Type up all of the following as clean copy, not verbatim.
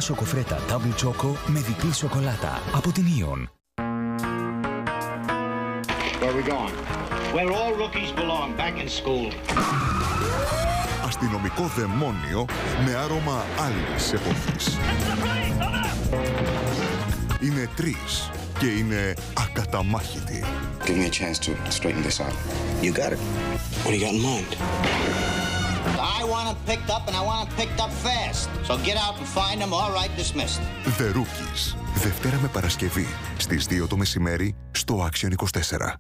σοκοφρέτα Double Choco με διπλή σοκολάτα από την Ion. Where are we going? Where all rookies belong, back in school. Αστυνομικό δαιμόνιο με άρωμα άλλης εποχής. Είναι τρεις και είναι ακαταμάχητοι. Give me a chance to straighten this out. You got it. What do you got in mind? I want them picked up and I want them picked up fast. So get out and find them. All right, dismissed. The Rookies. Δευτέρα με Παρασκευή στις 2 το μεσημέρι στο Action 24.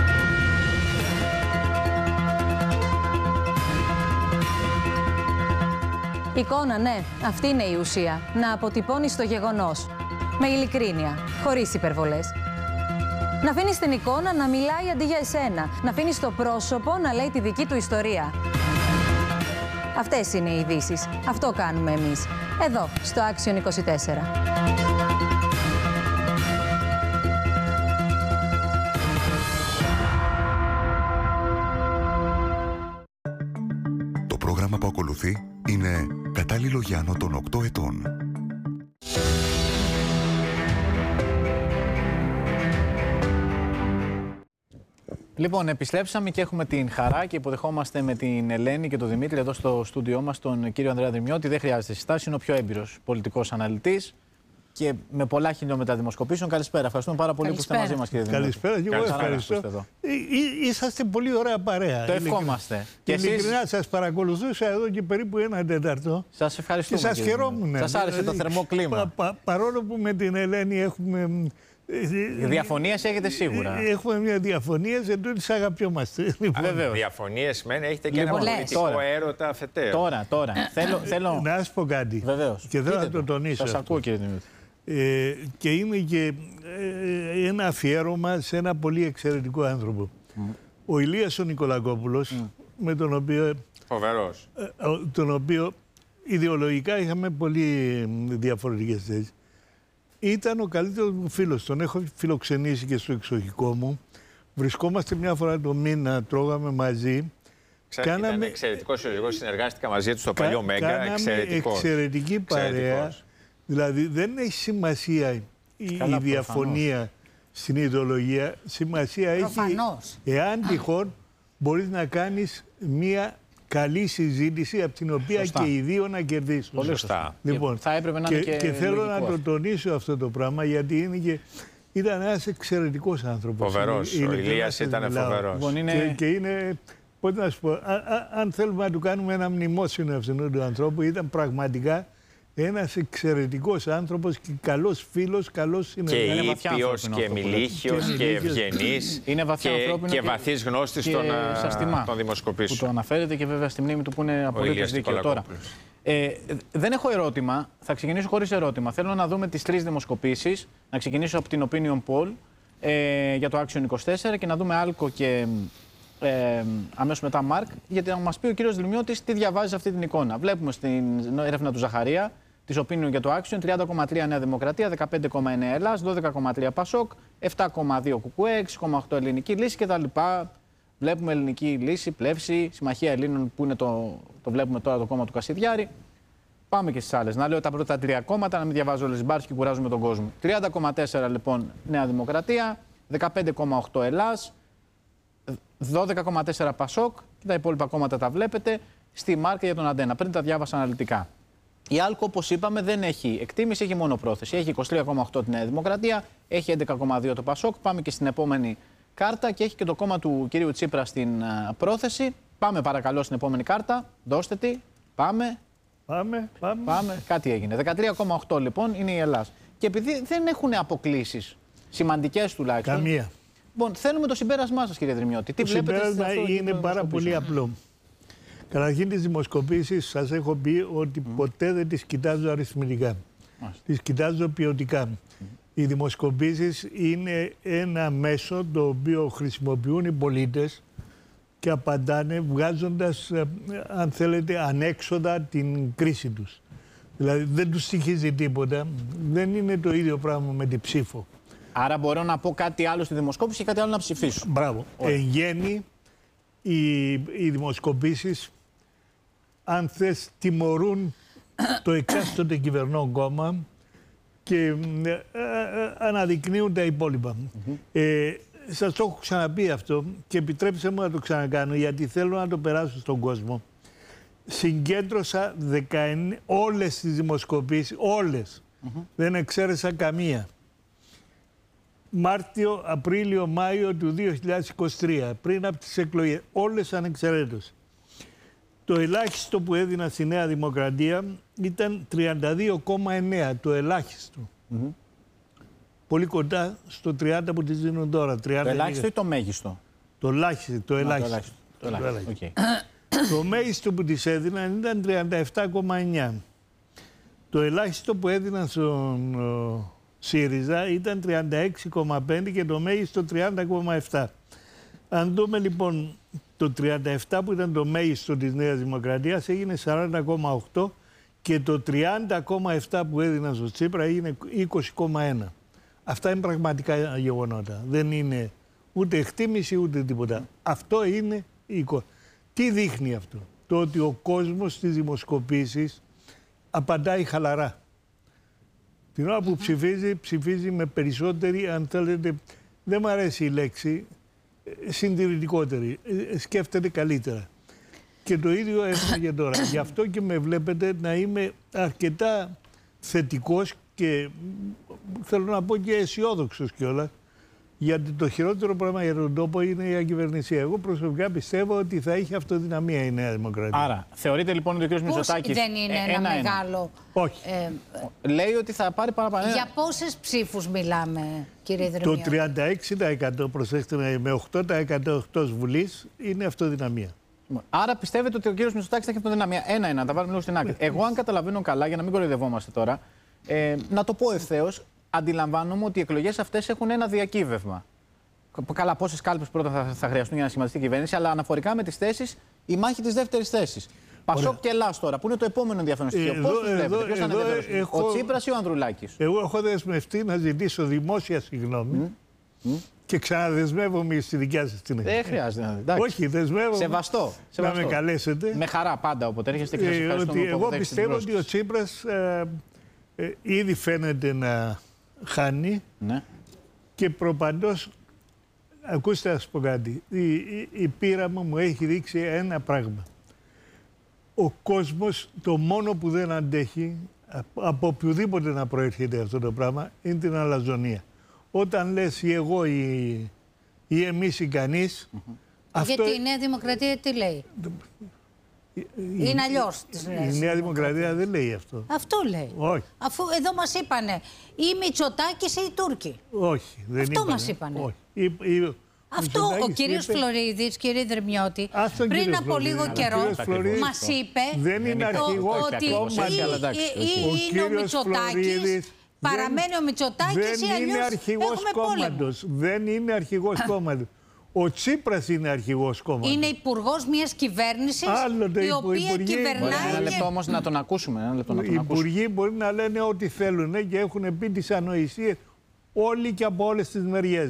Εικόνα, ναι, αυτή είναι η ουσία. Να αποτυπώνεις το γεγονός. Με ειλικρίνεια, χωρίς υπερβολές. Να αφήνεις την εικόνα να μιλάει αντί για εσένα. Να αφήνεις το πρόσωπο να λέει τη δική του ιστορία. Αυτές είναι οι ειδήσεις. Αυτό κάνουμε εμείς. Εδώ, στο Action 24. Το πρόγραμμα που ακολουθεί είναι κατάλληλο για άνω των 8 ετών. Λοιπόν, επιστρέψαμε και έχουμε την χαρά και υποδεχόμαστε με την Ελένη και τον Δημήτρη εδώ στο στούντιό μας τον κύριο Ανδρέα Δρυμιώτη. Δεν χρειάζεται συστάσεις, είναι ο πιο έμπειρος πολιτικός αναλυτής και με πολλά χιλιόμετρα δημοσκοπήσεων. Καλησπέρα. Ευχαριστούμε πάρα πολύ που είστε μαζί μας, κύριε Δρυμιώτη. Καλησπέρα και εγώ ευχαριστώ. Είσαστε πολύ ωραία παρέα. Το ευχόμαστε. Και ειλικρινά σας παρακολουθούσα εδώ και περίπου 1 τέταρτο. Σας ευχαριστούμε. Και σας χαιρόμουν. Σας άρεσε το θερμό κλίμα. Παρόλο που με την Ελένη έχουμε. Διαφωνίες έχετε σίγουρα. Έχουμε μια διαφωνία, εν τούτης αγαπιόμαστε. Βεβαίως. Διαφωνίες μεν, έχετε και ένα πολιτικό έρωτα αφετέρου. Τώρα. Θέλω... Να σου πω κάτι. Βεβαίως. Και θέλω να το τονίσω. Σας ακούω, κύριε Δημήτρη. Και είναι και ένα αφιέρωμα σε ένα πολύ εξαιρετικό άνθρωπο. Ο Ηλίας ο Νικολακόπουλος, με τον οποίο... Φοβερός. Τον οποίο ιδεολογικά είχαμε πολύ διαφορετικές θέσεις. Ήταν ο καλύτερος μου φίλος. Τον έχω φιλοξενήσει και στο εξοχικό μου. Βρισκόμαστε μια φορά το μήνα, τρώγαμε μαζί. Ήταν εξαιρετικός συλλογικός, συνεργάστηκα μαζί του στο παλιό Μέγκα. Εξαιρετική παρέα. Δηλαδή δεν έχει σημασία η διαφωνία στην ιδεολογία. Σημασία έχει εάν τυχόν μπορείς να κάνεις μια καλή συζήτηση από την οποία και οι δύο να κερδίσουν. Πολύ σωστά. Λοιπόν, θα έπρεπε να είναι και θέλω να το τονίσω αυτό το πράγμα, γιατί ήταν ένας εξαιρετικός άνθρωπος. Φοβερός. Ο Ηλίας ήταν φοβερός. Και είναι, πώς να σου πω, αν θέλουμε να του κάνουμε ένα μνημόσυνο αυτού του ανθρώπου, ήταν πραγματικά ένας εξαιρετικός άνθρωπος και καλός φίλος, καλός συνεργάτης. Και ήπιος και μιλίχιος και ευγενής και βαθύς γνώστης των δημοσκοπήσεων. Που το αναφέρετε και βέβαια στη μνήμη του που είναι απολύτως δίκαιο τώρα. Δεν έχω ερώτημα, θα ξεκινήσω χωρίς ερώτημα. Θέλω να δούμε τις 3 δημοσκοπήσεις, να ξεκινήσω από την Opinion Poll για το Action 24 και να δούμε Άλκο και αμέσως μετά Μάρκ, γιατί να μας πει ο κύριος Δρυμιώτης τι διαβάζει αυτή την εικόνα. Βλέπουμε στην έρευνα του Ζαχαρία, της Opinion για το Action, 30,3 Νέα Δημοκρατία, 15,9 Ελλάς, 12,3 Πασόκ, 7,2 Κουκουέ, 6,8 Ελληνική Λύση κτλ. Βλέπουμε Ελληνική Λύση, Πλεύση, Συμμαχία Ελλήνων που είναι το βλέπουμε τώρα το κόμμα του Κασιδιάρη. Πάμε και στις άλλες. Να λέω τα πρώτα 3 κόμματα, να μην διαβάζω όλες τις μπάρες και κουράζουμε τον κόσμο. 30,4 λοιπόν Νέα Δημοκρατία, 15,8 Ελλάς, 12,4 Πασόκ και τα υπόλοιπα κόμματα τα βλέπετε στη μάρκα για τον Αντένα. Πριν τα διάβασα αναλυτικά. Η Άλκο, όπως είπαμε, δεν έχει εκτίμηση, έχει μόνο πρόθεση. Έχει 23,8 τη Νέα Δημοκρατία, έχει 11,2 το Πασόκ. Πάμε και στην επόμενη κάρτα και έχει και το κόμμα του κυρίου Τσίπρα στην πρόθεση. Πάμε παρακαλώ στην επόμενη κάρτα. Δώστε τη. Πάμε. Κάτι έγινε. 13,8 λοιπόν είναι η Ελλάς. Και επειδή δεν έχουν αποκλήσεις σημαντικές τουλάχιστον. Καμία. Λοιπόν, θέλουμε το συμπέρασμά σας, κύριε Δρυμιώτη. Τι βλέπετε? Το συμπέρασμα είναι πάρα πολύ απλό. Καταρχήν τις δημοσκοπήσεις σας έχω πει ότι ποτέ δεν τις κοιτάζω αριθμητικά. Τις κοιτάζω ποιοτικά. Οι δημοσκοπήσεις είναι ένα μέσο το οποίο χρησιμοποιούν οι πολίτες και απαντάνε βγάζοντας, αν θέλετε, ανέξοδα την κρίση τους. Δηλαδή δεν τους στοιχίζει τίποτα. Δεν είναι το ίδιο πράγμα με την ψήφο. Άρα μπορώ να πω κάτι άλλο στη δημοσκόπηση και κάτι άλλο να ψηφίσω. Μπράβο. Εν γέννη, οι δημοσκοπήσεις, αν θες, τιμωρούν το εκάστοτε κυβερνών κόμμα και αναδεικνύουν τα υπόλοιπα. Σας το έχω ξαναπεί αυτό και επιτρέψτε μου να το ξανακάνω γιατί θέλω να το περάσω στον κόσμο. Συγκέντρωσα όλες τις δημοσκοπήσεις, όλες. Δεν εξαίρεσα καμία. Μάρτιο, Απρίλιο, Μάιο του 2023, πριν από τις εκλογές, όλες ανεξαιρέτως. Το ελάχιστο που έδινα στη Νέα Δημοκρατία ήταν 32,9, το ελάχιστο. Πολύ κοντά στο 30 που τις δίνουν τώρα. 30 το ελάχιστο ή το μέγιστο? Το ελάχιστο. Το ελάχιστο. Okay. Το μέγιστο που τις έδιναν ήταν 37,9. Το ελάχιστο που έδιναν στον ΣΥΡΙΖΑ ήταν 36,5 και το μέγιστο 30,7. Αν δούμε λοιπόν το 37 που ήταν το μέγιστο της Νέας Δημοκρατίας έγινε 40,8 και το 30,7 που έδιναν στο Τσίπρα έγινε 20,1. Αυτά είναι πραγματικά γεγονότα. Δεν είναι ούτε εκτίμηση ούτε τίποτα. Αυτό είναι η εικόνα. Τι δείχνει αυτό? Το ότι ο κόσμος στις δημοσκοπήσεις απαντάει χαλαρά. Την ώρα που ψηφίζει με περισσότερη, αν θέλετε, δεν μου αρέσει η λέξη, συντηρητικότερη. Σκέφτεται καλύτερα. Και το ίδιο έχουμε και τώρα. Γι' αυτό και με βλέπετε να είμαι αρκετά θετικός και θέλω να πω και αισιόδοξος κιόλας. Γιατί το χειρότερο πράγμα για τον τόπο είναι η ακυβερνησία. Εγώ προσωπικά πιστεύω ότι θα είχε αυτοδυναμία η Νέα Δημοκρατία. Άρα, θεωρείτε λοιπόν ότι ο κ. Μητσοτάκης. Δεν είναι ένα μεγάλο. Όχι. Λέει ότι θα πάρει παραπάνω. Για πόσες ψήφους μιλάμε, κύριε Δρυμιώτη? Το 36%, προσέξτε, με 8% εκτός Βουλής είναι αυτοδυναμία. Άρα πιστεύετε ότι ο κ. Μητσοτάκης θα έχει αυτοδυναμία? Ένα-ένα, τα βάλουμε λίγο στην άκρη. Εγώ, αν καταλαβαίνω καλά, για να μην κοροϊδευόμαστε τώρα, να το πω ευθέως. Αντιλαμβάνομαι ότι οι εκλογές αυτές έχουν ένα διακύβευμα. Καλά, πόσες κάλπες πρώτα θα χρειαστούν για να σχηματιστεί η κυβέρνηση, αλλά αναφορικά με τις θέσεις, η μάχη της δεύτερης θέσης. Πασόκ και Ελλάς τώρα, που είναι το επόμενο ενδιαφέρον στοιχείο. Πώς τους βλέπετε, ποιος θα είναι ενδιαφέρον, ο Τσίπρας ή ο Ανδρουλάκης? Εγώ έχω δεσμευτεί να ζητήσω δημόσια συγγνώμη και ξαναδεσμεύομαι στη δικιά σας την Δεν χρειάζεται να. Όχι, δεσμεύομαι. Σεβαστό. Να με καλέσετε. Με χαρά πάντα, όποτε έρχεστε και σας ευχαριστούμε. Εγώ πιστεύω ότι ο Τσίπρας ήδη φαίνεται να χάνει και προπαντός, ακούστε να σας πω κάτι, η πείρα μου έχει δείξει ένα πράγμα. Ο κόσμος το μόνο που δεν αντέχει, από οποιοδήποτε να προέρχεται αυτό το πράγμα, είναι την αλαζονία. Όταν λες ή εγώ ή εμείς ή κανείς, αυτό... Γιατί η Νέα Δημοκρατία τι λέει? Είναι αλλιώς. Η Νέα Δημοκρατία δεν λέει αυτό. Αυτό λέει. Όχι. Αφού εδώ μας είπανε ή Μητσοτάκης ή οι Τούρκοι. Όχι. Δεν αυτό μας είπανε. Όχι. Αυτό ο κύριος Φλωρίδης, κύριε Δρυμιώτη, πριν από λίγο καιρό μας είπε ότι είναι ο Μητσοτάκης, παραμένει ο Μητσοτάκης ή αλλιώς έχουμε πόλεμο. Δεν είναι αρχηγός κόμματος. Ο Τσίπρας είναι αρχηγός κόμματος. Είναι υπουργός μιας κυβέρνησης η οποία κυβερνάει. Ένα λεπτό όμως να τον ακούσουμε. Οι υπουργοί μπορεί να λένε ό,τι θέλουν και έχουν πει τις ανοησίες όλοι και από όλες τις μεριές.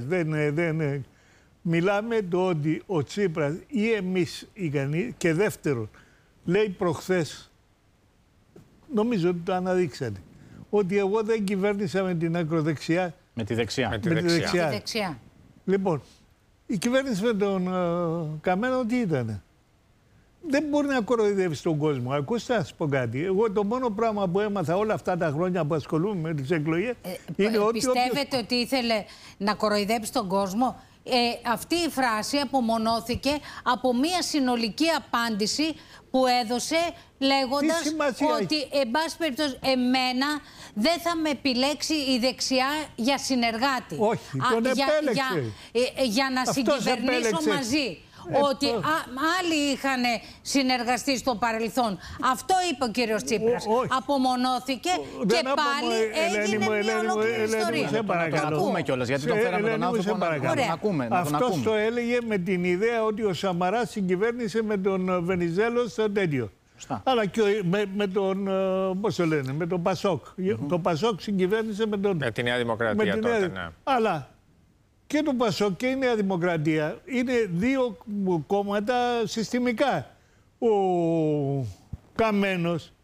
Μιλάμε το ότι ο Τσίπρας ή εμείς ικανοί, και δεύτερον, λέει προχθές, νομίζω ότι το αναδείξατε, ότι εγώ δεν κυβέρνησα με την ακροδεξιά. Με τη δεξιά. Με τη δεξιά. Λοιπόν, η κυβέρνηση με τον Καμένο τι ήτανε? Δεν μπορεί να κοροϊδεύει τον κόσμο. Ακούστε να σας πω κάτι. Εγώ το μόνο πράγμα που έμαθα όλα αυτά τα χρόνια που ασχολούμαι με τις εκλογές είναι ότι... Πιστεύετε ότι ήθελε να κοροϊδέψει τον κόσμο? Αυτή η φράση απομονώθηκε από μια συνολική απάντηση που έδωσε λέγοντας ότι εν πάση περιπτώσει εμένα δεν θα με επιλέξει η δεξιά για συνεργάτη. Όχι, τον επέλεξε. Για να συγκυβερνήσω μαζί. Ότι άλλοι είχαν συνεργαστεί στο παρελθόν. Αυτό είπε ο κύριος Τσίπρας. Απομονώθηκε και πάλι έγινε μια ολόκληρη ιστορία. Να τον ακούμε κιόλας, γιατί τον φέραμε τον άνθρωπο να τον ακούμε. Αυτός το έλεγε με την ιδέα ότι ο Σαμαράς συγκυβέρνησε με τον Βενιζέλο στο τέτοιο. Αλλά και με τον, πώς το λένε, με τον Πασόκ. Το Πασόκ συγκυβέρνησε με τη Νέα Δημοκρατία τότε, ναι. Αλλά και το Πασόκ και η Νέα Δημοκρατία είναι δύο κόμματα συστημικά. Ο Καμένος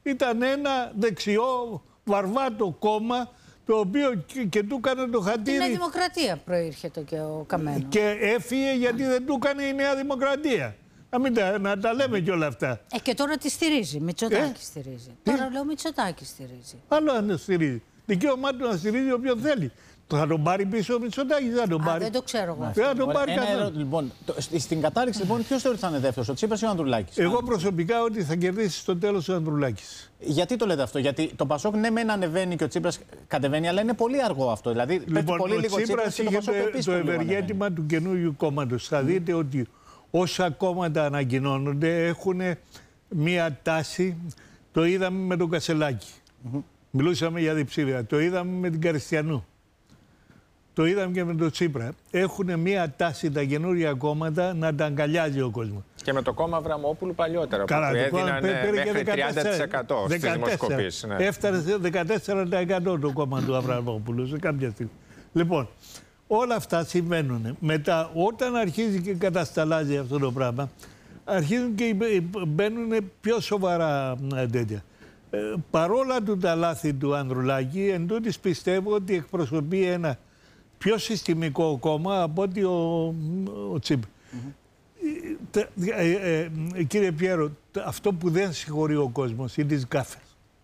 ήταν ένα δεξιό βαρβάτο κόμμα, το οποίο και του έκανε το χατήρι. Η Νέα Δημοκρατία προήρχεται και ο Καμένο. Και έφυγε γιατί δεν του έκανε η Νέα Δημοκρατία. Να τα λέμε και όλα αυτά. Και τώρα τη στηρίζει. Μητσοτάκη στηρίζει. Τώρα λέω Μητσοτάκη στηρίζει. Άλλο αν το στηρίζει. Δικαίωμά του να στηρίζει όποιον θέλει. Θα τον πάρει πίσω ο Μητσοτάκης, δεν τον πάρει. Δεν το ξέρω εγώ. Δεν θα τον πάρει καθόλου. Λοιπόν, στην κατάληξη, λοιπόν, ποιος θεωρεί ότι θα είναι δεύτερος, ο Τσίπρας ή ο Ανδρουλάκης? Εγώ προσωπικά ότι θα κερδίσει στο τέλος ο Ανδρουλάκης. Γιατί το λέτε αυτό? Γιατί το Πασόκ ναι, μεν ανεβαίνει και ο Τσίπρας κατεβαίνει, αλλά είναι πολύ αργό αυτό. Δηλαδή, λοιπόν, πολύ ο λίγο Τσίπρας είχε το ευεργέτημα του καινούριου κόμματος. Θα δείτε ότι όσα κόμματα ανακοινώνονται έχουν μία τάση. Το είδαμε με τον Κασελάκη. Μιλούσαμε για διψήφια. Το είδαμε με την Καριστιανού. Το είδαμε και με τον Τσίπρα. Έχουν μία τάση τα καινούργια κόμματα να τα αγκαλιάζει ο κόσμος. Και με το κόμμα Αβραμόπουλου παλιότερα, που έδιναν μέχρι 30% στις δημοσκοπήσεις. Ναι. Έφτασε 14% το κόμμα του Αβραμόπουλου σε κάποια στιγμή. Λοιπόν, όλα αυτά συμβαίνουν. Μετά, όταν αρχίζει και κατασταλάζει αυτό το πράγμα, αρχίζουν και μπαίνουν πιο σοβαρά τέτοια. Παρόλα του τα λάθη του Ανδρουλάκη, εν τούτης πιστεύω ότι εκπροσωπεί ένα πιο συστημικό κόμμα από ότι ο Τσίπρα. Κύριε Πιέρο, αυτό που δεν συγχωρεί ο κόσμος είναι τις γκάφες.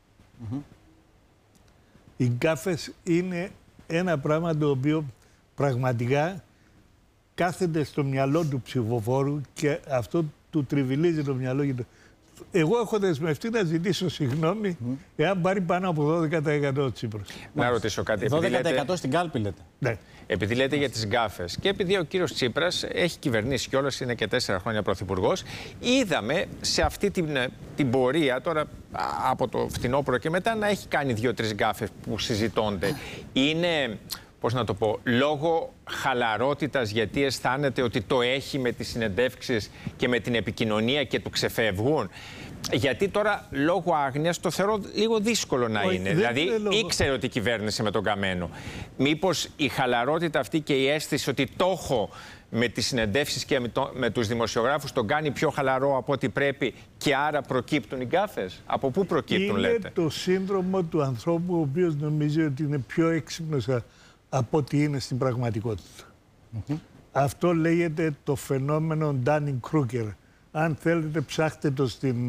Οι γκάφες είναι ένα πράγμα το οποίο πραγματικά κάθεται στο μυαλό του ψηφοφόρου και αυτό του τριβιλίζει το μυαλό. Εγώ έχω δεσμευτεί να ζητήσω συγγνώμη εάν πάρει πάνω από 12% ο Τσίπρας. Να ρωτήσω κάτι. 12% στην κάλπη λέτε. Ναι. Επειδή λέτε για τις γκάφες και επειδή ο κύριος Τσίπρας έχει κυβερνήσει κιόλας, είναι και 4 χρόνια πρωθυπουργός, είδαμε σε αυτή την πορεία τώρα από το φθινόπωρο και μετά να έχει κάνει 2-3 γκάφες που συζητώνται. Είναι, πώς να το πω, λόγω χαλαρότητας, γιατί αισθάνεται ότι το έχει με τις συνεντεύξεις και με την επικοινωνία και του ξεφεύγουν? Γιατί τώρα λόγω άγνοιας το θεωρώ λίγο δύσκολο να είναι. Δηλαδή ήξερε ότι κυβέρνησε με τον Καμένο. Μήπως η χαλαρότητα αυτή και η αίσθηση ότι το έχω με τις συνεντεύξεις και με τους δημοσιογράφους τον κάνει πιο χαλαρό από ό,τι πρέπει και άρα προκύπτουν οι γκάφες? Από πού προκύπτουν, λέτε? Είναι το σύνδρομο του ανθρώπου ο οποίος νομίζει ότι είναι πιο έξυπνος από ό,τι είναι στην πραγματικότητα. Αυτό λέγεται το φαινόμενο Dunning-Kruger. Αν θέλετε ψάχτε το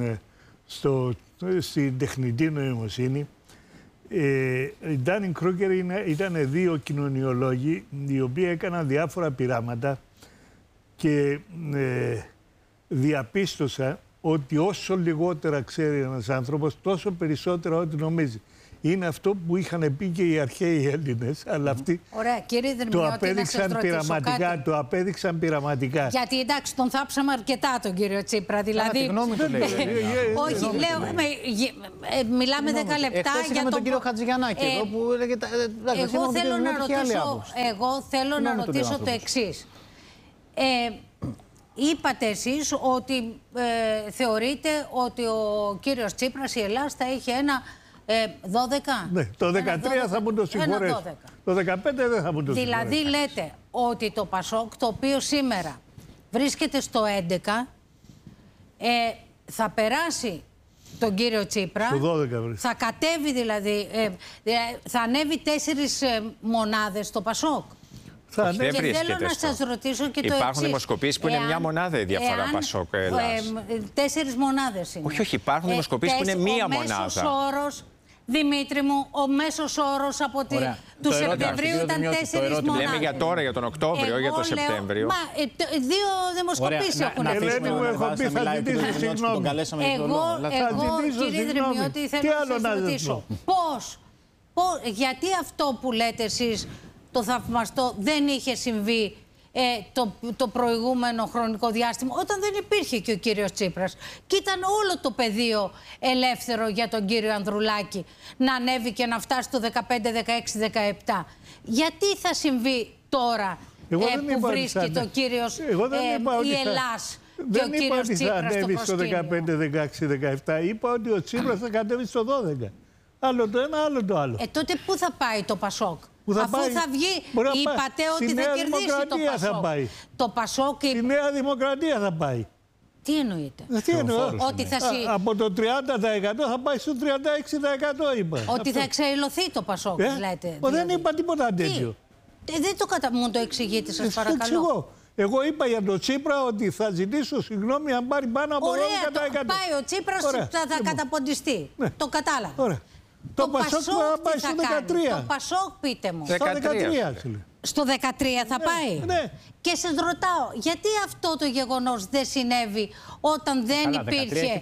στην τεχνητή νοημοσύνη. Οι Dunning-Kruger ήταν 2 κοινωνιολόγοι οι οποίοι έκαναν διάφορα πειράματα και διαπίστωσαν ότι όσο λιγότερα ξέρει ένας άνθρωπος, τόσο περισσότερα ό,τι νομίζει. Είναι αυτό που είχαν πει και οι αρχαίοι Έλληνες, αλλά αυτοί το απέδειξαν πειραματικά. Το απέδειξαν πειραματικά. Γιατί εντάξει, τον θάψαμε αρκετά τον κύριο Τσίπρα. Δηλαδή. Τη γνώμη του λέει. Όχι, λέω. Μιλάμε 10 λεπτά για τον κύριο Χατζηγιαννάκη εδώ που έλεγε. Εγώ θέλω να ρωτήσω το εξής. Είπατε εσείς ότι θεωρείτε ότι ο κύριος Τσίπρας, η Ελλάδα, θα είχε ένα 12. Ναι, το 13 θα μου το συγχωρέσει. Το 15 δεν θα μου το συγχωρέσει. Δηλαδή λέτε ότι το Πασόκ, το οποίο σήμερα βρίσκεται στο 11, θα περάσει τον κύριο Τσίπρα. Στο 12 βρίσκεται. Θα κατέβει δηλαδή, θα ανέβει 4 μονάδες στο Πασόκ. Δεν και θέλω να σας ρωτήσω και το εξής. Υπάρχουν δημοσκοπήσεις που είναι μια μονάδα η διαφορά Πασόκ Ελλάς. 4 μονάδες είναι. Όχι, υπάρχουν δημοσκοπήσεις που είναι μία μονάδα. Ο μέσος όρος, Δημήτρη μου, ο μέσος όρος από του Σεπτεμβρίου ήταν 4 μονάδες. Λέμε για τώρα, για τον Οκτώβριο, για τον Σεπτέμβριο. Μα 2 δημοσκοπήσεις έχουν αφήσει. Ελένη μου, έχω πει, θα ζητήσω συγγνώμη. Εγώ, κύριε Δρυμιώτη, θέλω να σας ρωτήσω. Πώς, γιατί αυτό που λέτε εσείς το θαυμαστό δεν είχε συμβεί το προηγούμενο χρονικό διάστημα, όταν δεν υπήρχε και ο κύριος Τσίπρας και ήταν όλο το πεδίο ελεύθερο για τον κύριο Ανδρουλάκη να ανέβει και να φτάσει το 15, 16, 17. Γιατί θα συμβεί τώρα που βρίσκεται ο κύριος η Ελλάς και ο κύριος Τσίπρας στο προσκήνιο? Δεν είπα ότι θα ανέβει στο 15, 16, 17. Είπα ότι ο Τσίπρας θα κατέβει στο 12. Άλλο το ένα, άλλο το άλλο. Τότε πού θα πάει το Πασόκ? Αφού θα βγει, είπατε ότι θα κερδίσει το Πασόκ. Το Πασόκ. Η Νέα Δημοκρατία θα πάει. Η Νέα Δημοκρατία θα πάει. Τι εννοείται? Τι εννοώ? Ότι θα από το 30% θα πάει στο 36% είπα. Ότι θα εξαϊλωθεί το Πασόκ, λέτε. Δεν είπα τίποτα τέτοιο. Δεν το μου το εξηγείτε, σας παρακαλώ. Εξηγώ. Εγώ είπα για τον Τσίπρα ότι θα ζητήσω συγγνώμη αν πάρει πάνω από 12%. Ωραία, πάει ο Τσίπρας, θα καταποντιστεί. Ναι. Το κατάλαβα. Ωραία. Το Πασόκ θα πάει στο 13%. Το Πασόκ, πείτε μου. Στο 13%. Στο 13 θα πάει. Ναι. Και σας ρωτάω, γιατί αυτό το γεγονός δεν συνέβη όταν δεν υπήρχε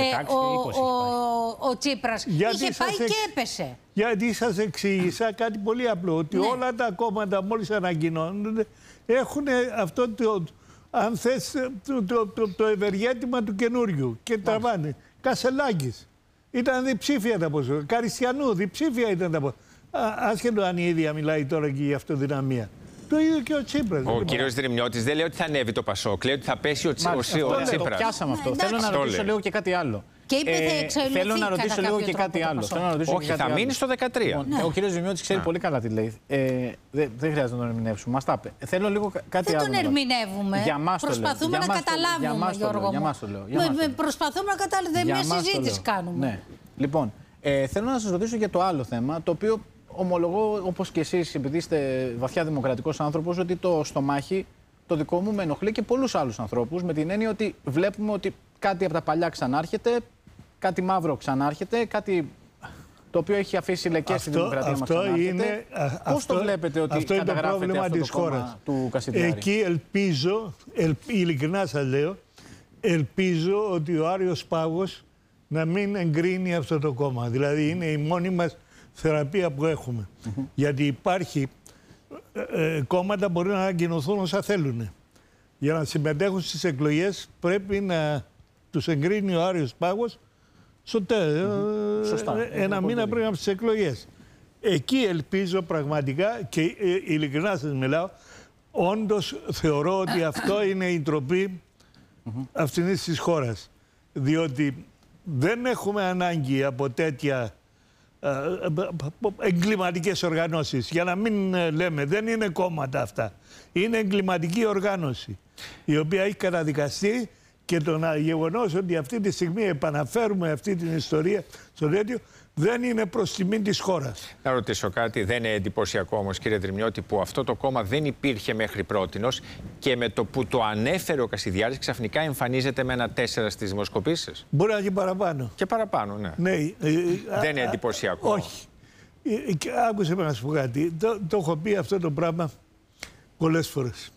ο Τσίπρας? Είχε πάει και έπεσε. Γιατί σας εξήγησα κάτι πολύ απλό, ότι όλα τα κόμματα μόλις ανακοινώνονται έχουν αυτό αν θες, το ευεργέτημα του καινούριου και τραβάνε. Κασελάκης. Ήταν διψήφια τα ποσοστά. Καριστιανού, διψήφια ήταν τα ποσοστά. Άσχετο αν η ίδια μιλάει τώρα και για αυτοδυναμία. Το ίδιο και ο Τσίπρας. Ο κύριος Δρυμιώτης δεν λέει ότι θα ανέβει το Πασόκ, λέει ότι θα πέσει ο Τσίπρας. Το πιάσαμε αυτό. Θέλω να ρωτήσω λίγο και κάτι άλλο. Και είπε θα εξαϊλωθεί. Θέλω να ρωτήσω λίγο και κάτι άλλο. Όχι, θα μείνει στο 13. Ο κύριος Δρυμιώτης ξέρει πολύ καλά τι λέει. Δεν χρειάζεται να τον ερμηνεύσουμε. Μας τα είπε. Θέλω λίγο κάτι άλλο. Δεν τον ερμηνεύουμε. Προσπαθούμε να καταλάβουμε, Γιώργο μου. Προσπαθούμε να καταλάβουμε. Μια συζήτηση κάνουμε. Λοιπόν, θέλω να σας ρωτήσω για το άλλο θέμα, το οποίο ομολογώ, όπως και εσείς, επειδή είστε βαθιά δημοκρατικός άνθρωπος, ότι το στομάχι το δικό μου με ενοχλεί και πολλούς άλλους ανθρώπους, με την έννοια ότι βλέπουμε ότι κάτι από τα παλιά ξανάρχεται, κάτι μαύρο ξανάρχεται, κάτι το οποίο έχει αφήσει λεκές στη δημοκρατία μας ξανάρχεται. Πώς το βλέπετε ότι καταγράφεται αυτό το κόμμα του Κασιδιάρη? Εκεί ελπίζω, ειλικρινά σας λέω, ελπίζω ότι ο Άριος Πάγος να μην εγκρίνει αυτό το κόμμα. Δηλαδή είναι η μόνη μας θεραπεία που έχουμε. Γιατί υπάρχει κόμματα μπορεί να ανακοινωθούν όσα θέλουν. Για να συμμετέχουν στις εκλογές πρέπει να τους εγκρίνει ο Άριος Πάγος στο ένα μήνα πριν από τις εκλογές. Εκεί ελπίζω πραγματικά και ειλικρινά σας μιλάω, όντως θεωρώ ότι αυτό είναι η ντροπή αυτής της χώρας. Διότι δεν έχουμε ανάγκη από τέτοια εγκληματικές οργανώσεις. Για να μην λέμε, δεν είναι κόμματα αυτά. Είναι εγκληματική οργάνωση, η οποία έχει καταδικαστεί και το γεγονός ότι αυτή τη στιγμή επαναφέρουμε αυτή την ιστορία στο τέτοιο δεν είναι προς τιμή της χώρας. Να ρωτήσω κάτι, δεν είναι εντυπωσιακό όμως, κύριε Δρυμιώτη, που αυτό το κόμμα δεν υπήρχε μέχρι πρότινος και με το που το ανέφερε ο Κασιδιάρης ξαφνικά εμφανίζεται με ένα 4 στις δημοσκοπήσεις? Μπορεί να και παραπάνω. Και παραπάνω, ναι. Δεν είναι εντυπωσιακό? Όχι. Άκουσε με να σου πω κάτι. Το έχω πει αυτό το πράγμα πολλές φορές.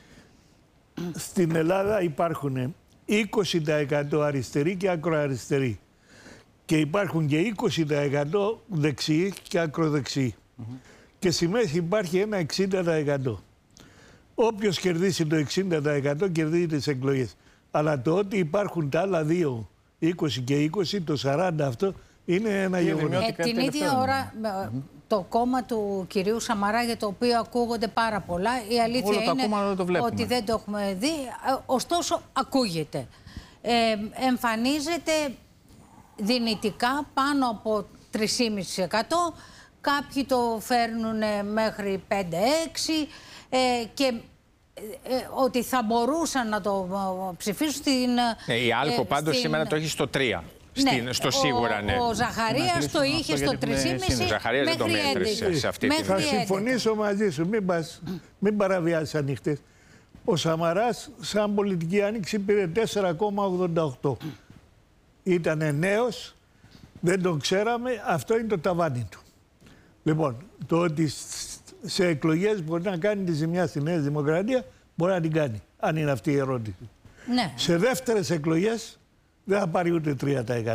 Στην Ελλάδα υπάρχουν 20% αριστεροί και ακροαριστεροί. Και υπάρχουν και 20% δεξιοί και ακροδεξιοί. Και στη μέση υπάρχει ένα 60%. Όποιος κερδίσει το 60% κερδίζει τις εκλογές. Αλλά το ότι υπάρχουν τα άλλα δύο, 20 και 20, το 40 αυτό, είναι ένα γεγονός. Την ίδια ώρα το κόμμα του κυρίου Σαμαρά, για το οποίο ακούγονται πάρα πολλά, η αλήθεια είναι ότι δεν το έχουμε δει, ωστόσο ακούγεται. Εμφανίζεται δυνητικά πάνω από 3,5%. Κάποιοι το φέρνουν μέχρι 5-6% και ότι θα μπορούσαν να το ψηφίσουν στην... η Άλκο πάντως σήμερα το έχει στο 3%. Στο σίγουρα, ναι. Ο Ζαχαρίας το είχε στο 3,5%. Ο Ζαχαρίας δεν το μέτρησε σε αυτή τη Θα συμφωνήσω μαζί σου, μην παραβιάσεις ανοιχτές. Ο Σαμαράς σαν πολιτική άνοιξη πήρε 4,88. Ήτανε νέος, δεν τον ξέραμε, αυτό είναι το ταβάνι του. Λοιπόν, το ότι σε εκλογές μπορεί να κάνει τη ζημιά στη Νέα Δημοκρατία, μπορεί να την κάνει, αν είναι αυτή η ερώτηση. Ναι. Σε δεύτερες εκλογές δεν θα πάρει ούτε 3%.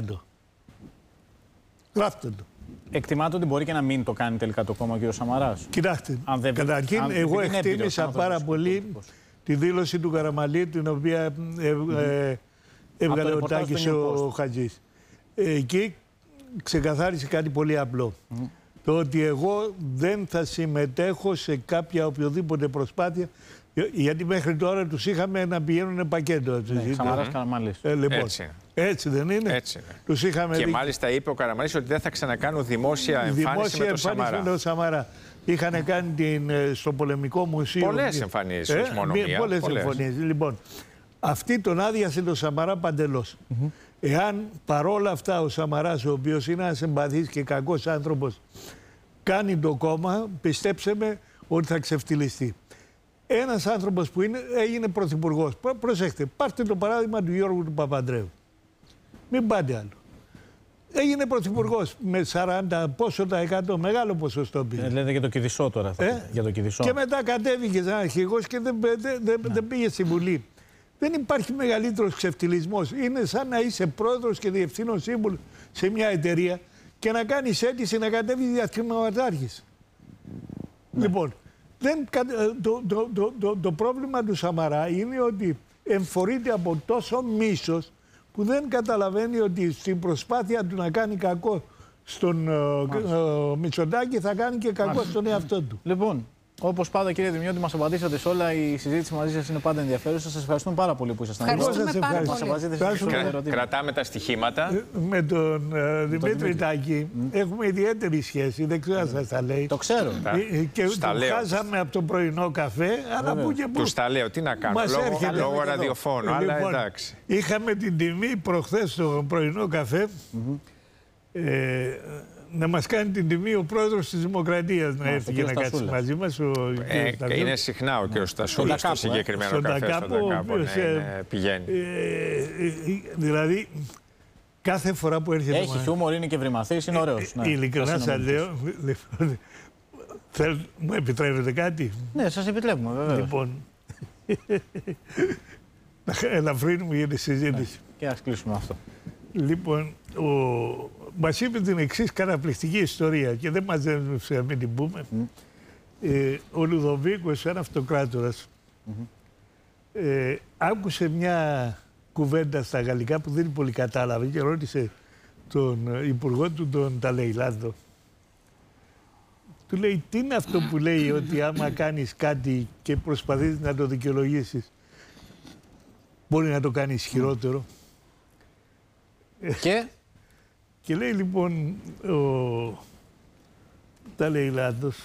Γράφτε το. Εκτιμάτε ότι μπορεί και να μην το κάνει τελικά το κόμμα ο κ. Σαμαράς? Κοιτάξτε, καταρχήν εγώ εκτίμησα πάρα πολύ τη δήλωση του Καραμανλή, την οποία έβγαλε ο Τάκης ο Χατζής. Εκεί ξεκαθάρισε κάτι πολύ απλό. Το ότι εγώ δεν θα συμμετέχω σε κάποια οποιοδήποτε προσπάθεια, γιατί μέχρι τώρα τους είχαμε να πηγαίνουν πακέτο. Σαμαράς Καραμανλής. Λοιπόν, έτσι δεν είναι? Έτσι είναι. Τους είχαμε και μάλιστα είπε ο Καραμανλής ότι δεν θα ξανακάνουν δημόσια εμφάνιση με τον Σαμαρά. Είχαν κάνει στο Πολεμικό Μουσείο. Πολλές εμφανίσεις, όχι μόνο μία. Πολλές εμφανίσεις. Λοιπόν, Αυτή τον άδειασε το Σαμαρά παντελώς. Εάν παρόλα αυτά ο Σαμαράς, ο οποίος είναι ένας εμπαθής και κακός άνθρωπος, κάνει το κόμμα, πιστέψτε με ότι θα ξεφτυλιστεί. Ένας άνθρωπος που έγινε πρωθυπουργός. Προσέχτε, πάρτε το παράδειγμα του Γιώργου του Παπανδρέου. Μην πάτε άλλο. Έγινε πρωθυπουργός με 40 πόσο τα 100, μεγάλο ποσοστό πήγε. Λέτε για το Κηδισό τώρα. Για το Κηδισό. Και μετά κατέβηκε σαν αρχηγός και δεν πήγε στη Βουλή. Δεν υπάρχει μεγαλύτερος ξεφτυλισμός. Είναι σαν να είσαι πρόεδρος και διευθύνων σύμβουλος σε μια εταιρεία και να κάνεις αίτηση να κατέβει διαστηματάρχης. Ναι. Λοιπόν, το πρόβλημα του Σαμαρά είναι ότι εμφορείται από τόσο μίσος που δεν καταλαβαίνει ότι στην προσπάθεια του να κάνει κακό στον Μητσοτάκη θα κάνει και κακό στον εαυτό του. Λοιπόν, όπως πάντα, κύριε Δημιώτη, μας απαντήσατε σε όλα. Η συζήτηση μαζί σας είναι πάντα ενδιαφέρουσα. Σας ευχαριστούμε πάρα πολύ που ήσασταν εδώ. Κρατάμε τα στοιχήματα. Με τον Δημήτρη Τάκη έχουμε ιδιαίτερη σχέση. Δεν ξέρω αν σας τα λέει. Το ξέρω. Και το χάσαμε από το πρωινό καφέ. Αλλά που και που. Τους τα λέω. Τι να κάνω. Λόγω ραδιοφώνου. Αλλά εντάξει. Είχαμε την τιμή προχθές στο πρωινό καφέ. Να μας κάνει την τιμή ο πρόεδρος της Δημοκρατίας να έρθει και να κάτσει μαζί μας. Είναι συχνά ο κ. Στασούλης στο συγκεκριμένο καφέ. Στον Τακάπο πηγαίνει. Δηλαδή, κάθε φορά που έρχεται... Έχει χιούμορ, είναι και βρυμαθής, είναι ωραίος. Ειλικρινά σας λέω... Μου επιτρέπετε κάτι? Ναι, σας επιτρέπουμε, βεβαίως. Λοιπόν, να ελαφρύνουμε για τη συζήτηση. Και ας κλείσουμε αυτό. Λοιπόν, μας είπε την εξής καταπληκτική ιστορία και δεν μας δένωσε να μην την πούμε. Ο Λουδοβίκος, ένα αυτοκράτορας, άκουσε μια κουβέντα στα γαλλικά που δεν πολύ κατάλαβε και ρώτησε τον υπουργό του, τον Ταλεϊλάνδο. Του λέει, τι είναι αυτό που λέει ότι άμα κάνεις κάτι και προσπαθείς να το δικαιολογήσεις, μπορεί να το κάνεις χειρότερο. Και λέει λοιπόν ο Ταλεϊλάνδος,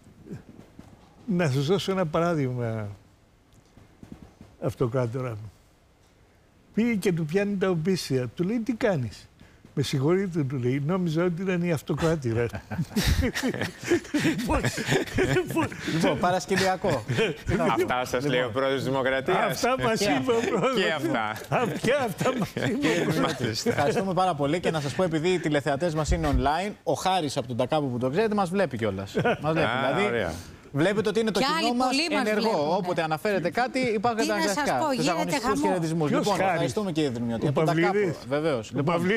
να σας δώσω ένα παράδειγμα, αυτοκράτορα μου. Πήγε και του πιάνει τα οπίσια. Του λέει, τι κάνεις? Με συγχωρείτε, του λέει, νόμιζα ότι ήταν η αυτοκράτηρα. Λοιπόν, παρασκηνιακό. Αυτά σας λέει ο πρόεδρος της Δημοκρατίας. Αυτά μας είπε ο πρόεδρος. Και αυτά. Και αυτά μας είπε ο πρόεδρος. Ευχαριστούμε πάρα πολύ και να σας πω, επειδή οι τηλεθεατές μας είναι online, ο Χάρης από τον Τακάπο που το ξέρετε μας βλέπει κιόλας. Μας βλέπει, δηλαδή. Βλέπετε ότι είναι το κοινό μας ενεργό. Όποτε αναφέρεται κάτι, υπάρχουν τα αναγκαστικά. Τους αγωνιστικούς χαιρετισμούς. Λοιπόν, ευχαριστούμε κύριε Δημιώτη. Ο Παυλίδης. Βεβαίως.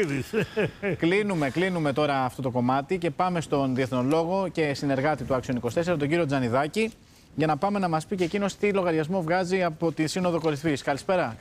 Κλείνουμε τώρα αυτό το κομμάτι και πάμε στον διεθνολόγο και συνεργάτη του Action 24, τον κύριο Τζανιδάκη, για να πάμε να μας πει και εκείνος τι λογαριασμό βγάζει από τη Σύνοδο Κορυφής. Καλησπέρα.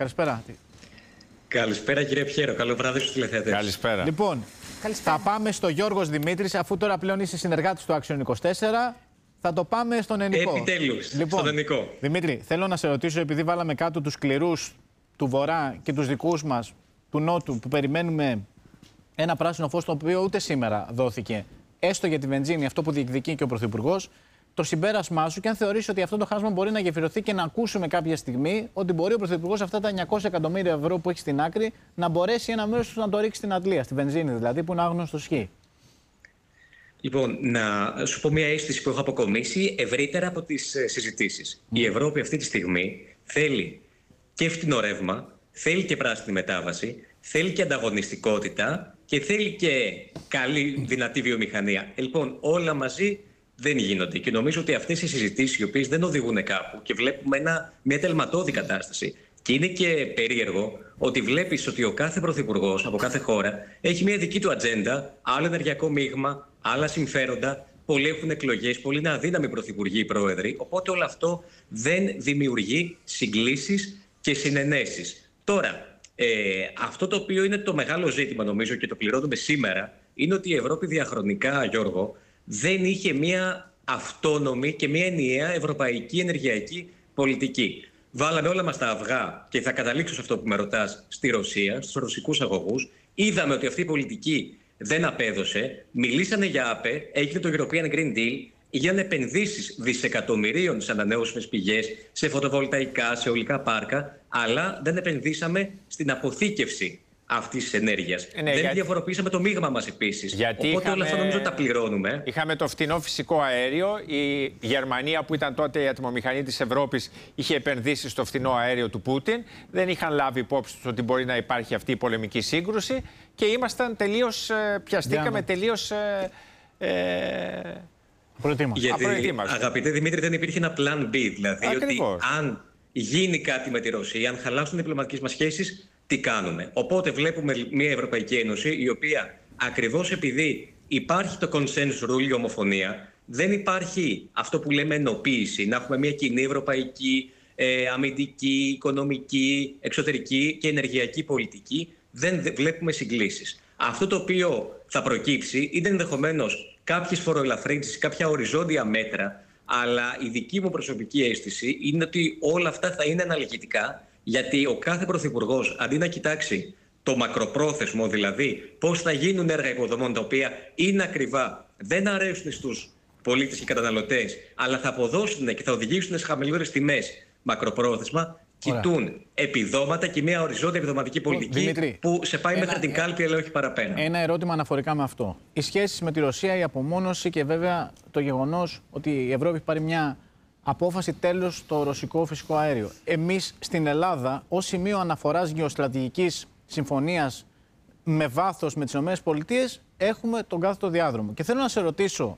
Καλησπέρα κύριε Πιέρο. Καλό βράδυ στους τηλεθεατές. Καλησπέρα. Λοιπόν, θα πάμε στο Γιώργος Δημήτρης, αφού τώρα πλέον είσαι συνεργάτης του Action 24. Θα το πάμε στον Ενικό. Επιτέλους, λοιπόν, στον Ενικό. Δημήτρη, θέλω να σε ρωτήσω, επειδή βάλαμε κάτω τους σκληρούς του Βορρά και τους δικούς μας του Νότου, που περιμένουμε ένα πράσινο φως, το οποίο ούτε σήμερα δόθηκε, έστω για τη βενζίνη, αυτό που διεκδικεί και ο Πρωθυπουργός, το συμπέρασμά σου και αν θεωρείς ότι αυτό το χάσμα μπορεί να γεφυρωθεί και να ακούσουμε κάποια στιγμή ότι μπορεί ο Πρωθυπουργός αυτά τα 900 εκατομμύρια ευρώ που έχει στην άκρη να μπορέσει ένα μέρος του να το ρίξει στην αντλία, στη βενζίνη δηλαδή, που είναι άγνωστο σχή. Λοιπόν, να σου πω μια αίσθηση που έχω αποκομίσει ευρύτερα από τις συζητήσεις. Η Ευρώπη αυτή τη στιγμή θέλει και φτηνό ρεύμα, θέλει και πράσινη μετάβαση, θέλει και ανταγωνιστικότητα και θέλει και καλή δυνατή βιομηχανία. Λοιπόν, όλα μαζί δεν γίνονται και νομίζω ότι αυτές οι συζητήσεις οι οποίες δεν οδηγούν κάπου και βλέπουμε μια τελματώδη κατάσταση. Και είναι και περίεργο ότι βλέπεις ότι ο κάθε πρωθυπουργός από κάθε χώρα έχει μια δική του ατζέντα, άλλο ενεργειακό μείγμα, άλλα συμφέροντα. Πολλοί έχουν εκλογές, πολλοί είναι αδύναμοι πρωθυπουργοί ή πρόεδροι. Οπότε όλο αυτό δεν δημιουργεί συγκλήσεις και συνενέσεις. Τώρα, αυτό το οποίο είναι το μεγάλο ζήτημα νομίζω και το πληρώνουμε σήμερα, είναι ότι η Ευρώπη διαχρονικά, Γιώργο, δεν είχε μια αυτόνομη και μια ενιαία ευρωπαϊκή ενεργειακή πολιτική. Βάλαμε όλα μας τα αυγά, και θα καταλήξω σε αυτό που με ρωτάς, στη Ρωσία, στους ρωσικούς αγωγούς. Είδαμε ότι αυτή η πολιτική δεν απέδωσε. Μιλήσανε για ΑΠΕ, έγινε το European Green Deal, γίνανε επενδύσεις δισεκατομμυρίων σε ανανεώσιμες πηγές, σε φωτοβολταϊκά, σε αιωλικά πάρκα, αλλά δεν επενδύσαμε στην αποθήκευση αυτής της ενέργειας. Δεν διαφοροποιήσαμε το μείγμα μας επίσης. Οπότε όλα αυτά νομίζω τα πληρώνουμε. Είχαμε το φθηνό φυσικό αέριο. Η Γερμανία, που ήταν τότε η ατμομηχανή της Ευρώπης, είχε επενδύσει στο φθηνό αέριο του Πούτιν. Δεν είχαν λάβει υπόψη τους ότι μπορεί να υπάρχει αυτή η πολεμική σύγκρουση και ήμασταν τελείως, πιαστήκαμε τελείως γιατί, αγαπητέ Δημήτρη, δεν υπήρχε ένα plan B. Δηλαδή, ότι αν γίνει κάτι με τη Ρωσία, αν χαλάσουν οι διπλωματικές μας σχέσεις, τι κάνουμε. Οπότε βλέπουμε μια Ευρωπαϊκή Ένωση η οποία ακριβώς επειδή υπάρχει το consensus rule, η ομοφωνία, δεν υπάρχει αυτό που λέμε ενοποίηση, να έχουμε μια κοινή ευρωπαϊκή αμυντική, οικονομική, εξωτερική και ενεργειακή πολιτική, δεν βλέπουμε συγκλήσεις. Αυτό το οποίο θα προκύψει είναι ενδεχομένως κάποιες φοροελαφρύνσεις, κάποια οριζόντια μέτρα, αλλά η δική μου προσωπική αίσθηση είναι ότι όλα αυτά θα είναι αναλογητικά, γιατί ο κάθε πρωθυπουργός, αντί να κοιτάξει το μακροπρόθεσμο, δηλαδή πώς θα γίνουν έργα υποδομών τα οποία είναι ακριβά, δεν αρέσουν στους πολίτες και καταναλωτές, αλλά θα αποδώσουν και θα οδηγήσουν σε χαμηλότερες τιμές μακροπρόθεσμα, κοιτούν επιδόματα και μια οριζόντια επιδοματική πολιτική Δημήτρη, που σε πάει μέχρι την κάλπη, αλλά όχι παραπέρα. Ένα ερώτημα αναφορικά με αυτό. Οι σχέσεις με τη Ρωσία, η απομόνωση και βέβαια το γεγονός ότι η Ευρώπη έχει πάρει μια απόφαση τέλος στο ρωσικό φυσικό αέριο. Εμείς στην Ελλάδα, ως σημείο αναφοράς γεωστρατηγικής συμφωνίας με βάθος με τις ΗΠΑ, έχουμε τον κάθετο διάδρομο. Και θέλω να σε ρωτήσω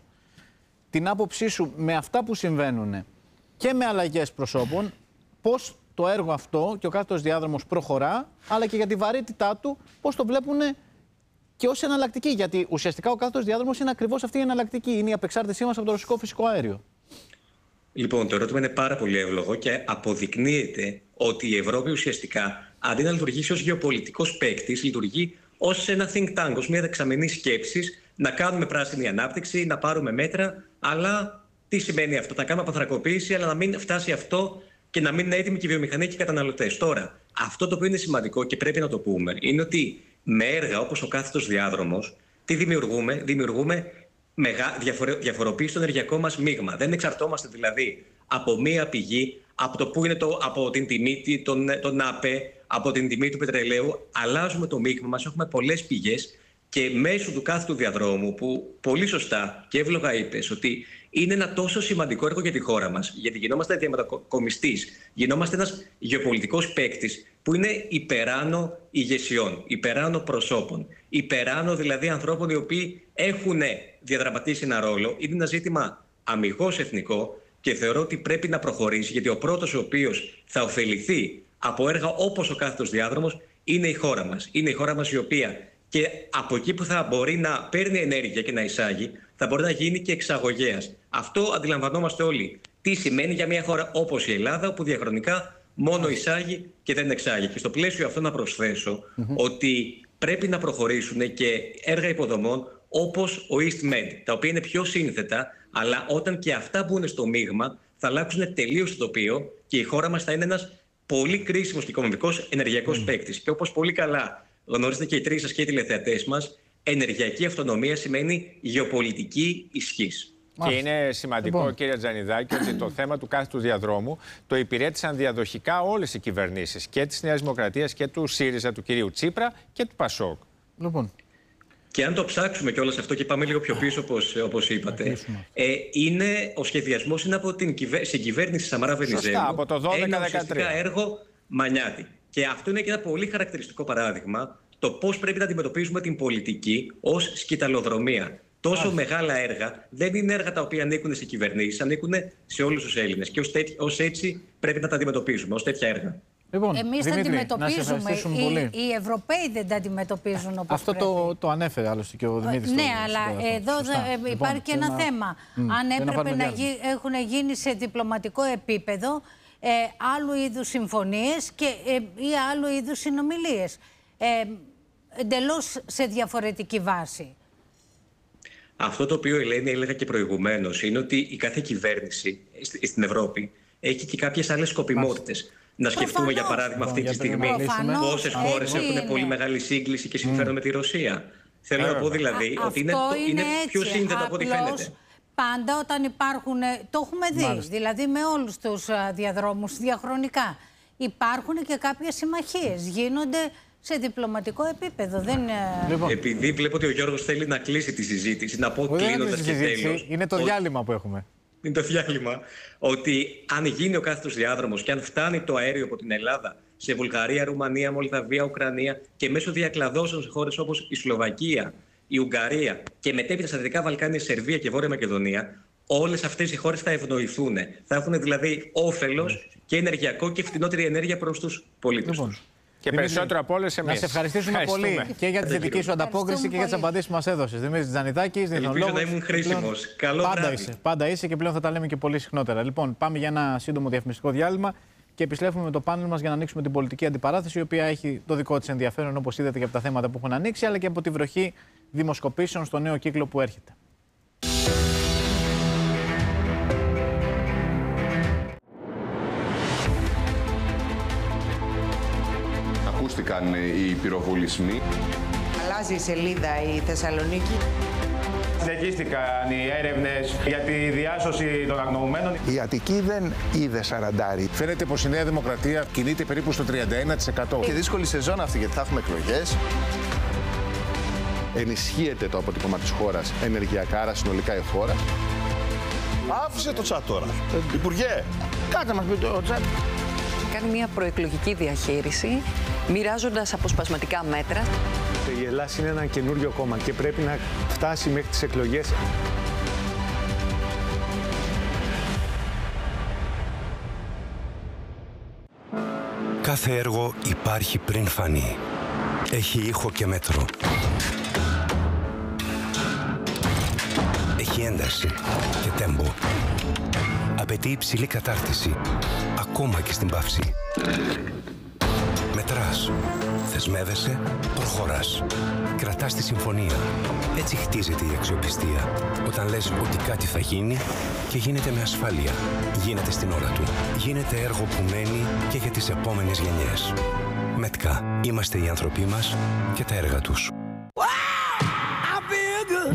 την άποψή σου με αυτά που συμβαίνουν και με αλλαγές προσώπων, πώς το έργο αυτό και ο κάθετος διάδρομος προχωρά, αλλά και για τη βαρύτητά του, πώς το βλέπουν και ως εναλλακτική. Γιατί ουσιαστικά ο κάθετος διάδρομος είναι ακριβώς αυτή η εναλλακτική. Είναι η απεξάρτησή μας από το ρωσικό φυσικό αέριο. Λοιπόν, το ερώτημα είναι πάρα πολύ εύλογο και αποδεικνύεται ότι η Ευρώπη ουσιαστικά, αντί να λειτουργήσει ως γεωπολιτικός παίκτης, λειτουργεί ως ένα think tank, ως μια δεξαμενή σκέψης, να κάνουμε πράσινη ανάπτυξη, να πάρουμε μέτρα. Αλλά τι σημαίνει αυτό? Να κάνουμε αποθρακοποίηση, αλλά να μην φτάσει αυτό και να μην είναι έτοιμη και η βιομηχανία και οι καταναλωτές. Τώρα, αυτό το οποίο είναι σημαντικό και πρέπει να το πούμε, είναι ότι με έργα όπως ο κάθετος διάδρομος, τι δημιουργούμε? Δημιουργούμε διαφοροποίηση στο ενεργειακό μας μείγμα. Δεν εξαρτώμαστε δηλαδή από μία πηγή, από το που είναι από την τιμή των ΑΠΕ, από την τιμή του πετρελαίου. Αλλάζουμε το μείγμα μας, έχουμε πολλές πηγές και μέσω του κάθετου διαδρόμου, που πολύ σωστά και εύλογα είπες ότι είναι ένα τόσο σημαντικό έργο για τη χώρα μας, γιατί γινόμαστε διαμετακομιστής, γινόμαστε ένας γεωπολιτικός παίκτης που είναι υπεράνω ηγεσιών, υπεράνω προσώπων, υπεράνω δηλαδή ανθρώπων οι οποίοι έχουν διαδραματίσει ένα ρόλο. Είναι ένα ζήτημα αμιγώς εθνικό και θεωρώ ότι πρέπει να προχωρήσει, γιατί ο πρώτος ο οποίος θα ωφεληθεί από έργα όπως ο κάθετος διάδρομος είναι η χώρα μας. Είναι η χώρα μας η οποία και από εκεί που θα μπορεί να παίρνει ενέργεια και να εισάγει, θα μπορεί να γίνει και εξαγωγέας. Αυτό αντιλαμβανόμαστε όλοι. Τι σημαίνει για μια χώρα όπως η Ελλάδα, που διαχρονικά μόνο εισάγει και δεν εξάγει. Και στο πλαίσιο αυτό να προσθέσω ότι πρέπει να προχωρήσουν και έργα υποδομών όπως ο EastMed, τα οποία είναι πιο σύνθετα, αλλά όταν και αυτά μπουν στο μείγμα, θα αλλάξουν τελείως το τοπίο και η χώρα μας θα είναι ένας πολύ κρίσιμος και οικονομικός ενεργειακός παίκτης. Και όπως πολύ καλά γνωρίζετε και οι τρεις σας και οι τηλεθεατές μας, ενεργειακή αυτονομία σημαίνει γεωπολιτική ισχύς. Και είναι σημαντικό, κύριε Τζανιδάκη, ότι το θέμα του κάθετου διαδρόμου το υπηρέτησαν διαδοχικά όλες οι κυβερνήσεις, και της Νέας Δημοκρατίας και του ΣΥΡΙΖΑ, του κυρίου Τσίπρα και του ΠΑΣΟΚ. Λοιπόν. Και αν το ψάξουμε κιόλας αυτό και πάμε λίγο πιο πίσω, όπως είπατε, ο σχεδιασμός είναι από την συγκυβέρνηση Σαμαρά Βενιζέλου. Από το 12-13. Ένα έργο Μανιάτη. Και αυτό είναι και ένα πολύ χαρακτηριστικό παράδειγμα το πώς πρέπει να αντιμετωπίζουμε την πολιτική ως σκυταλοδρομία. Τόσο μεγάλα έργα δεν είναι έργα τα οποία ανήκουν σε κυβερνήσεις, ανήκουν σε όλους τους Έλληνες. Και ως έτσι πρέπει να τα αντιμετωπίζουμε, ως τέτοια έργα. Λοιπόν, εμείς τα αντιμετωπίζουμε. Οι Ευρωπαίοι δεν τα αντιμετωπίζουν όπως αυτό πρέπει. το ανέφερε άλλωστε και ο Δημήτρης. Ναι, αλλά εδώ υπάρχει και ένα θέμα. Αν έπρεπε να έχουν γίνει σε διπλωματικό επίπεδο άλλου είδους συμφωνίες ή άλλου είδους συνομιλίες. Εντελώς σε διαφορετική βάση. Αυτό το οποίο, Ελένη, έλεγα και προηγουμένως, είναι ότι η κάθε κυβέρνηση στην Ευρώπη έχει και κάποιες άλλες σκοπιμότητες. Να σκεφτούμε, για παράδειγμα, αυτή τη στιγμή πόσες χώρες έχουν πολύ μεγάλη σύγκληση και συμφέρον με τη Ρωσία. Θέλω να πω δηλαδή ότι είναι πιο σύνθετο από ό,τι φαίνεται. πάντα όταν υπάρχουν, το έχουμε δει, μάλιστα, δηλαδή με όλους τους διαδρόμους διαχρονικά, υπάρχουν και κάποιες συμμαχίες, γίνονται σε διπλωματικό επίπεδο. Δεν... Λοιπόν, επειδή βλέπω ότι ο Γιώργος θέλει να κλείσει τη συζήτηση, να πω κλείνοντας και τέλος. Είναι το διάλειμμα που έχουμε. Είναι το διάλειμμα ότι αν γίνει ο κάθετος διάδρομος και αν φτάνει το αέριο από την Ελλάδα σε Βουλγαρία, Ρουμανία, Μολδαβία, Ουκρανία και μέσω διακλαδώσεων σε χώρες όπως η Σλοβακία, η Ουγγαρία και μετέπειτα στα Δυτικά Βαλκάνια, Σερβία και Βόρεια Μακεδονία, όλες αυτές οι χώρες θα ευνοηθούν. Θα έχουν δηλαδή όφελος και ενεργειακό και φτηνότερη ενέργεια προς τους πολίτες τους. Και περισσότερο από όλες εμείς. Να σε ευχαριστήσουμε πολύ και για τη θετική σου ανταπόκριση και για τις απαντήσεις που μας έδωσες. Δημήτρης Τζανιδάκης, ελπίζω να ήμουν χρήσιμος. Καλό βράδυ. Πάντα είσαι και πλέον θα τα λέμε και πολύ συχνότερα. Λοιπόν, πάμε για ένα σύντομο διαφημιστικό διάλειμμα και επιστρέφουμε με το πάνελ μας για να ανοίξουμε την πολιτική αντιπαράθεση, η οποία έχει το δικό της ενδιαφέρον, όπως είδατε, και από τα θέματα που έχουν ανοίξει, αλλά και από τη βροχή δημοσκοπήσεων στο νέο κύκλο που έρχεται. Ακούστηκαν οι πυροβολισμοί. Αλλάζει η σελίδα η Θεσσαλονίκη. Συνεχίστηκαν οι έρευνες για τη διάσωση των αγνοωμένων. Η Αττική δεν είδε σαραντάρι. Φαίνεται πως η Νέα Δημοκρατία κινείται περίπου στο 31%. Και δύσκολη σεζόν αυτή, γιατί θα έχουμε εκλογές. Ενισχύεται το αποτύπωμα της χώρας ενεργειακά, άρα συνολικά η χώρα. Άφησε το τσάτ τώρα. Υπουργέ, κάτσε μας πει το τσάτ. Κάνει μια προεκλογική διαχείριση, μοιράζοντας αποσπασματικά μέτρα. Η Ελλάδα είναι ένα καινούριο κόμμα και πρέπει να φτάσει μέχρι τις εκλογές. Κάθε έργο υπάρχει πριν φανεί. Έχει ήχο και μέτρο. Έχει ένταση και τέμπο. Απαιτεί υψηλή κατάρτιση, ακόμα και στην παύση. Μετράς, θεσμεύεσαι, προχωράς. Κρατάς τη συμφωνία. Έτσι χτίζεται η αξιοπιστία. Όταν λες ότι κάτι θα γίνει και γίνεται με ασφάλεια. Γίνεται στην ώρα του. Γίνεται έργο που μένει και για τις επόμενες γενιές. ΜΕΤΚΑ. Είμαστε οι άνθρωποι μας και τα έργα τους.